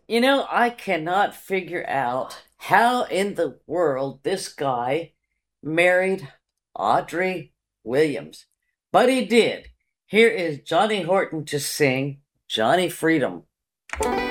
I cannot figure out how in the world this guy married Audrey Williams. But he did. Here is Johnny Horton to sing Johnny Freedom.